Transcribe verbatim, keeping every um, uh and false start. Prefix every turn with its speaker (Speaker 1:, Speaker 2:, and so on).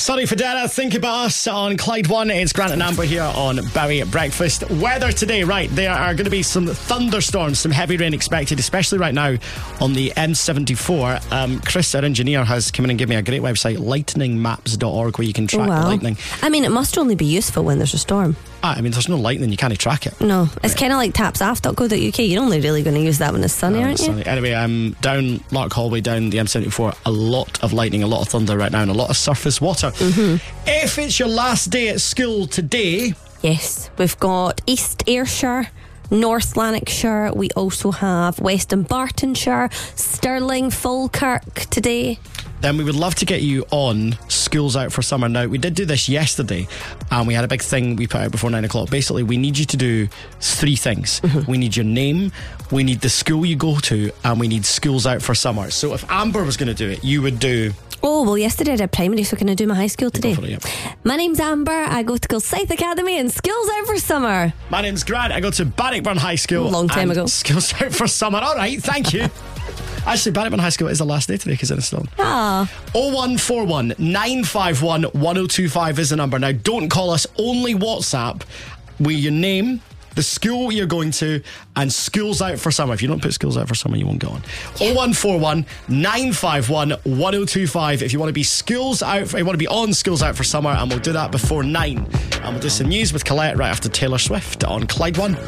Speaker 1: Sorry for Dara, think about us on Clyde One. It's Grant and Amber here on Barry at Breakfast. Weather today, right, there are going to be some thunderstorms, some heavy rain expected, especially right now on the M seventy-four. Um, Chris, our engineer, has come in and given me a great website, lightning maps dot org, where you can track
Speaker 2: oh, wow.
Speaker 1: the lightning.
Speaker 2: I mean, it must only be useful when there's a storm.
Speaker 1: Ah, I mean, there's no lightning, you can't track it.
Speaker 2: No, it's
Speaker 1: right.
Speaker 2: kind of like taps af dot co dot U K. You're only really going to use that when it's sunny,
Speaker 1: No,
Speaker 2: aren't
Speaker 1: it's
Speaker 2: you?
Speaker 1: sunny. Anyway, um, down Lark Hallway, down the M seventy-four, a lot of lightning, a lot of thunder right now, and a lot of surface water.
Speaker 2: Mm-hmm.
Speaker 1: If it's your last day at school today...
Speaker 2: Yes, we've got East Ayrshire, North Lanarkshire, we also have Western Bartonshire, Stirling, Falkirk today.
Speaker 1: Then we would love to get you on Schools Out for Summer. Now, we did do this yesterday, and we had a big thing we put out before nine o'clock. Basically, we need you to do three things. Mm-hmm. We need your name, we need the school you go to, and we need Schools Out for Summer. So if Amber was going to do it, you would do...
Speaker 2: Oh, well, yesterday I did primary, so can I do my high school today?
Speaker 1: Go for it, yeah.
Speaker 2: My name's Amber, I go to Gilsyth Academy and Schools Out for Summer.
Speaker 1: My name's Grant, I go to Bannockburn High School.
Speaker 2: Long time
Speaker 1: and
Speaker 2: ago.
Speaker 1: Schools Out for Summer. All right, thank you. Actually, Bannockburn High School is the last day today because it's still.
Speaker 2: Ah.
Speaker 1: oh one four one, nine five one, one oh two five is the number. Now, don't call us, only WhatsApp with your name, the school you're going to, and Schools Out for Summer. If you don't put Schools Out for Summer, you won't go on. Yeah. oh one four one, nine five one, one oh two five if you want to be Schools Out for, you want to be on Schools Out for Summer, and we'll do that before nine. And we'll do some news with Colette right after Taylor Swift on Clyde One.